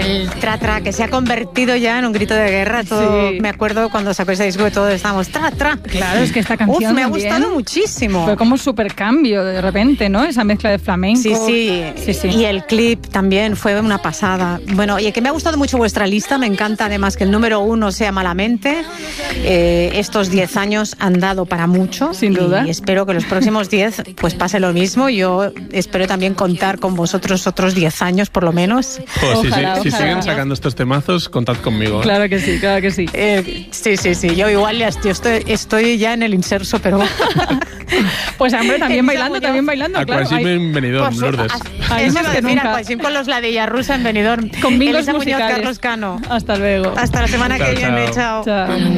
el tra-tra, que se ha convertido ya en un grito de guerra. Todo, Sí. Me acuerdo cuando sacó ese disco que todos estábamos tra-tra. Claro, es que esta canción me ha también gustado muchísimo. fue como súper cambio de repente, ¿no? Esa mezcla de flamenco. Sí. Y el clip también fue una pasada. Bueno, oye, que me ha gustado mucho vuestra lista. Me encanta además que el número 1 sea Malamente. Estos 10 años han dado para mucho. Sin duda. Y espero que los próximos 10 pues pase lo mismo. Yo espero también contar con vosotros otros 10 años por lo menos. Ojalá, Si ojalá. siguen sacando estos temazos, contad conmigo. Claro que sí, claro que sí. Sí. Yo igual ya estoy ya en el inserso, pero... Pues hombre, también Elisa bailando, claro. Aquasim en Benidorm, Lourdes. Ahí Eso más iba a que decir, nunca. Aquasim con los ladilla rusa en Benidorm. Con bingos Elisa Muñoz, musicales. Carlos Cano. Hasta luego. Hasta la semana que Chao, viene, chao. chao. Chao.